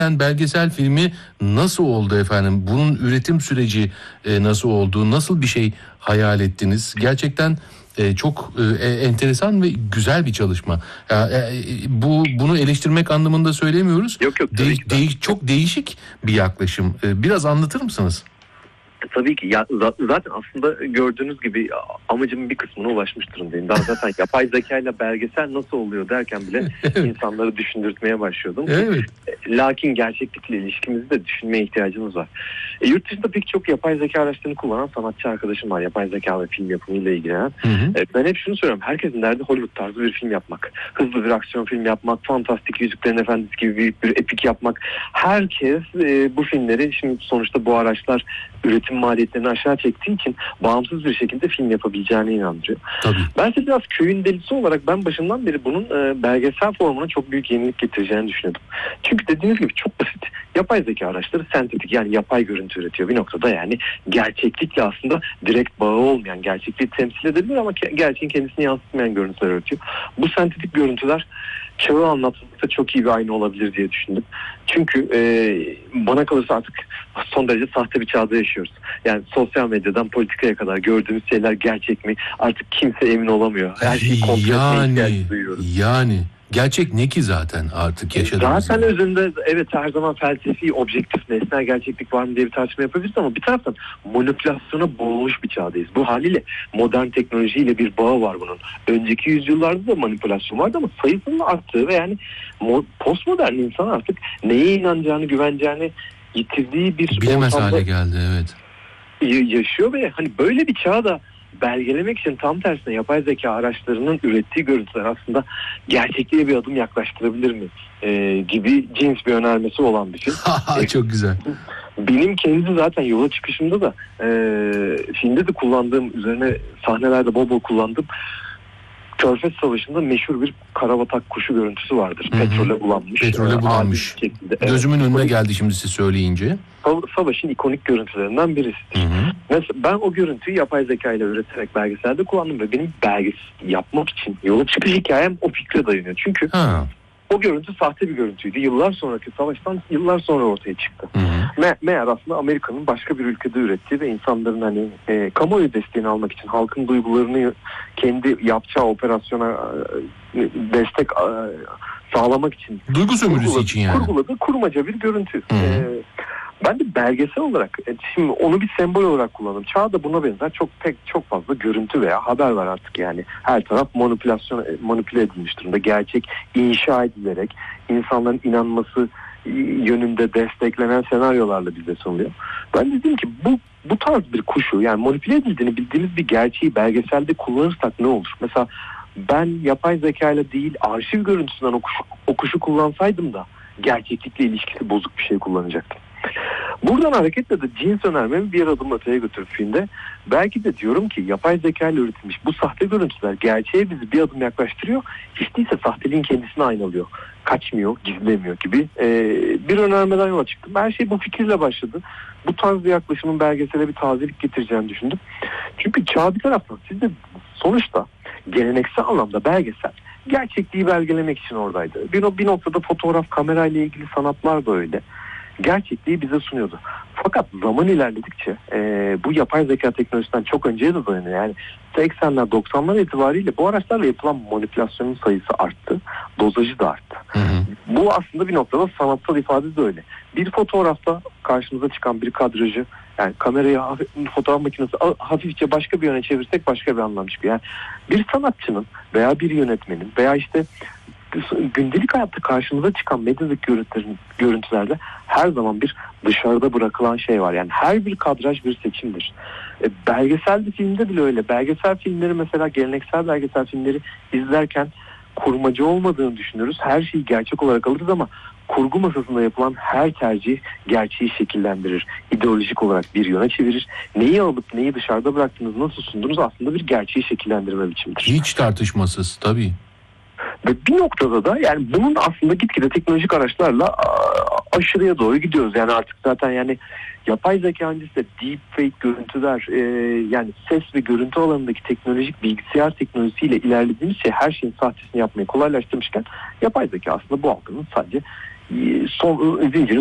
belgesel filmi nasıl oldu efendim? Bunun üretim süreci nasıl oldu? Nasıl bir şey hayal ettiniz? Gerçekten çok enteresan ve güzel bir çalışma. Bunu eleştirmek anlamında söylemiyoruz. Yok Çok değişik bir yaklaşım. Biraz anlatır mısınız? Tabii ki. Ya, zaten aslında gördüğünüz gibi amacımın bir kısmına ulaşmış durumdayım. Daha zaten yapay zekayla belgesel nasıl oluyor derken bile insanları düşündürtmeye başlıyordum. Evet. Lakin gerçeklikle ilişkimizi de düşünmeye ihtiyacımız var. Yurt dışında pek çok yapay zeka araçlarını kullanan sanatçı arkadaşım var. Yapay zeka ve film yapımıyla ilgilenen. Ben hep şunu söylüyorum. Herkesin derdi Hollywood tarzı bir film yapmak. Hızlı bir aksiyon film yapmak. Fantastik Yüzüklerin Efendisi gibi büyük bir epik yapmak. Herkes bu filmleri, şimdi sonuçta bu araçlar üretim maliyetlerini aşağı çektiği için bağımsız bir şekilde film yapabileceğine inandırıyor. Tabii. Ben de biraz köyün delisi olarak ben başından beri bunun belgesel formuna çok büyük yenilik getireceğini düşünüyordum. Çünkü dediğiniz gibi çok basit. Yapay zeka araçları sentetik, yani yapay görüntü üretiyor bir noktada, yani gerçeklikle aslında direkt bağı olmayan, gerçekliği temsil edebilir ama gerçeğin kendisini yansıtmayan görüntüler üretiyor. Bu sentetik görüntüler çağı anlatmakta çok iyi bir ayna olabilir diye düşündüm. Çünkü bana kalırsa artık son derece sahte bir çağda yaşıyoruz. Yani sosyal medyadan politikaya kadar gördüğümüz şeyler gerçek mi? Artık kimse emin olamıyor. Her şeyi kontrol etmeye ihtiyacı duyuyoruz. Yani gerçek ne ki zaten artık yaşadığımız? Zaten özünde evet, her zaman felsefi, objektif, nesnel gerçeklik var mı diye bir tartışma yapabiliriz ama bir taraftan manipülasyona boğulmuş bir çağdayız. Bu haliyle modern teknolojiyle bir bağı var bunun. Önceki yüzyıllarda da manipülasyon vardı ama sayısının arttığı ve yani postmodern insan artık neye inanacağını, güveneceğini yitirdiği bir bilemez hale geldi, evet. Yaşıyor ve hani böyle bir çağda belgelemek için tam tersine yapay zeka araçlarının ürettiği görüntüler aslında gerçekliğe bir adım yaklaştırabilir mi gibi cins bir önermesi olan bir şey. Çok güzel. Benim kendi zaten yola çıkışımda da filmde de kullandığım, üzerine sahnelerde bol bol kullandığım Körfez Savaşı'nda meşhur bir karabatak kuşu görüntüsü vardır. Petrole bulanmış. Petrole bulanmış. Gözümün önüne geldi şimdi siz söyleyince. Savaşın ikonik görüntülerinden birisidir. Mesela ben o görüntüyü yapay zeka ile üreterek belgeselde kullandım ve benim belgesel yapmak için yola çıkış hikayem o fikre dayanıyor. Çünkü o görüntü sahte bir görüntüydü. Yıllar sonraki savaştan yıllar sonra ortaya çıktı. Meğer aslında Amerika'nın başka bir ülkede ürettiği ve insanların hani kamuoyu desteğini almak için, halkın duygularını kendi yapacağı operasyona destek salamak için, duygu sömürüsü için yani kurguladığı kurmaca bir görüntü. Ben de belgesel olarak şimdi onu bir sembol olarak kullandım. Çağda buna benzer çok fazla görüntü veya haber var artık yani. Her taraf manipüle edilmiş durumda. Gerçek inşa edilerek insanların inanması yönünde desteklenen senaryolarla bize sunuluyor. Ben dedim ki bu tarz bir kuşu, yani manipüle edildiğini bildiğimiz bir gerçeği belgeselde kullanırsak ne olur? Mesela ben yapay zekayla değil arşiv görüntüsünden o kuşu kullansaydım da gerçeklikle ilişkisi bozuk bir şey kullanacaktım. Buradan hareketle de cins önermemi bir adım öteye götürüp filmde belki de diyorum ki yapay zeka ile üretilmiş bu sahte görüntüler gerçeğe bizi bir adım yaklaştırıyor. Hiç değilse sahteliğin kendisini aynalıyor. Kaçmıyor, gizlemiyor gibi bir önermeden yola çıktım. Her şey bu fikirle başladı. Bu tarz bir yaklaşımın belgesele bir tazelik getireceğini düşündüm. Çünkü çağ bir taraftan, siz de sonuçta geleneksel anlamda belgesel gerçekliği belgelemek için oradaydı. Bir noktada fotoğraf, kamerayla ilgili sanatlar da öyle. Gerçekliği bize sunuyordu. Fakat zaman ilerledikçe bu yapay zeka teknolojisinden çok önceye de dayanıyor. Yani 80'ler 90'lar itibariyle bu araçlarla yapılan manipülasyonun sayısı arttı. Dozajı da arttı. Bu aslında bir noktada sanatsal ifade de öyle. Bir fotoğrafta karşımıza çıkan bir kadrajı, yani kamerayı fotoğraf makinesi hafifçe başka bir yöne çevirsek başka bir anlam çıkıyor. Yani bir sanatçının veya bir yönetmenin veya işte gündelik hayatta karşımıza çıkan medyadaki görüntülerde her zaman bir dışarıda bırakılan şey var. Yani her bir kadraj bir seçimdir. Belgesel bir filmde bile öyle. Belgesel filmleri, mesela geleneksel belgesel filmleri izlerken kurmaca olmadığını düşünürüz. Her şeyi gerçek olarak alırız ama kurgu masasında yapılan her tercih gerçeği şekillendirir. İdeolojik olarak bir yöne çevirir. Neyi alıp neyi dışarıda bıraktığınız, nasıl sundunuz aslında bir gerçeği şekillendirme biçimidir. Hiç tartışmasız tabii. Ve bir noktada da yani bunun aslında gitgide teknolojik araçlarla aşırıya doğru gidiyoruz. Yani artık zaten yani yapay zeka öncesinde deepfake görüntüler, yani ses ve görüntü alanındaki teknolojik bilgisayar teknolojisiyle ilerlediğimiz şey her şeyin sahtesini yapmayı kolaylaştırmışken yapay zeka aslında bu algının sadece son zincirin